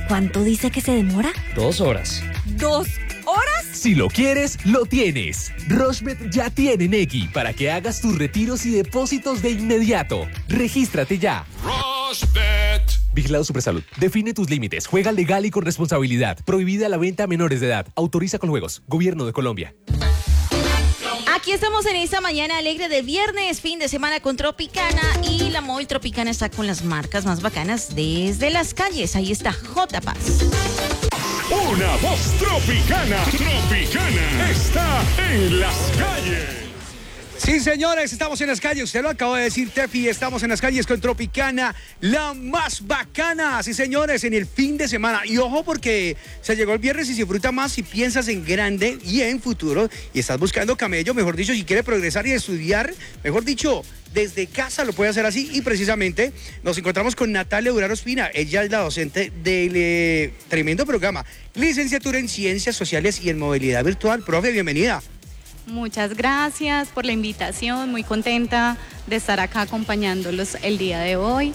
¿Cuánto dice que se demora? 2 horas. ¿2 horas? Si lo quieres, lo tienes. Rochebet ya tiene Nequi para que hagas tus retiros y depósitos de inmediato. Regístrate ya. Rochebet. Vigilado Supersalud. Define tus límites. Juega legal y con responsabilidad. Prohibida la venta a menores de edad. Autoriza con juegos. Gobierno de Colombia. Aquí estamos en esta mañana alegre de viernes, fin de semana con Tropicana, y la móvil Tropicana está con las marcas más bacanas desde las calles. Ahí está J Paz. Una voz tropicana. Tropicana está en las calles. Sí, señores, estamos en las calles. Usted lo acaba de decir, Tefi. Estamos en las calles con Tropicana, la más bacana. Sí, señores, en el fin de semana. Y ojo, porque se llegó el viernes y se disfruta más si piensas en grande y en futuro. Y estás buscando camello, mejor dicho, si quiere progresar y estudiar, mejor dicho, desde casa lo puede hacer así. Y precisamente nos encontramos con Natalia Durán Ospina. Ella es la docente del tremendo programa, licenciatura en Ciencias Sociales y en Movilidad Virtual. Profe, bienvenida. Muchas gracias por la invitación, muy contenta de estar acá acompañándolos el día de hoy.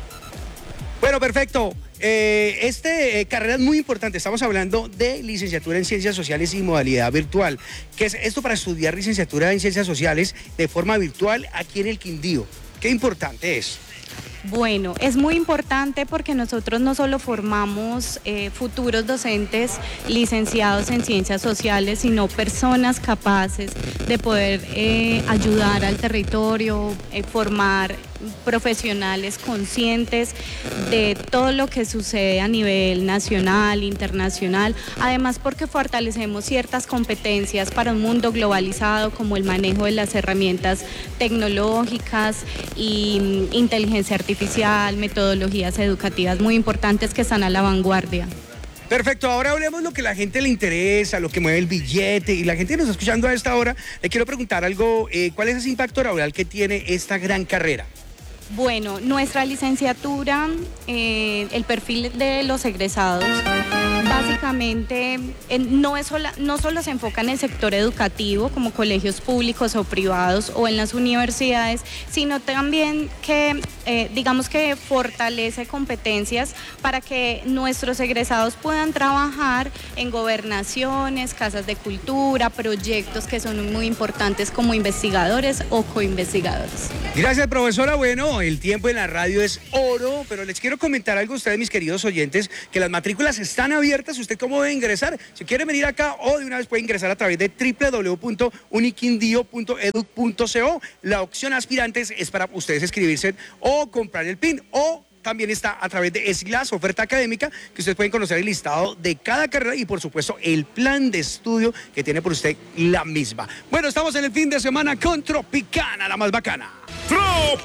Bueno, perfecto. Carrera es muy importante. Estamos hablando de licenciatura en Ciencias Sociales y Modalidad Virtual. ¿Qué es esto para estudiar licenciatura en Ciencias Sociales de forma virtual aquí en el Quindío? ¿Qué importante es? Bueno, es muy importante porque nosotros no solo formamos futuros docentes licenciados en ciencias sociales, sino personas capaces de poder ayudar al territorio, formar profesionales conscientes de todo lo que sucede a nivel nacional, internacional, además porque fortalecemos ciertas competencias para un mundo globalizado como el manejo de las herramientas tecnológicas y inteligencia artificial, metodologías educativas muy importantes que están a la vanguardia. Perfecto, ahora hablemos lo que a la gente le interesa, lo que mueve el billete, y la gente que nos está escuchando a esta hora, le quiero preguntar algo, ¿cuál es ese impacto laboral que tiene esta gran carrera? Bueno, nuestra licenciatura, el perfil de los egresados, básicamente no solo se enfoca en el sector educativo, como colegios públicos o privados o en las universidades, sino también que, digamos que fortalece competencias para que nuestros egresados puedan trabajar en gobernaciones, casas de cultura, proyectos que son muy importantes como investigadores o coinvestigadores. Gracias, profesora. Bueno, el tiempo en la radio es oro, pero les quiero comentar algo a ustedes, mis queridos oyentes, que las matrículas están abiertas. ¿Usted cómo debe ingresar? Si quiere venir acá o de una vez puede ingresar a través de www.uniquindío.edu.co. La opción aspirantes es para ustedes escribirse o comprar el PIN, o también está a través de SLAS, oferta académica, que ustedes pueden conocer el listado de cada carrera y, por supuesto, el plan de estudio que tiene por usted la misma. Bueno, estamos en el fin de semana con Tropicana, la más bacana.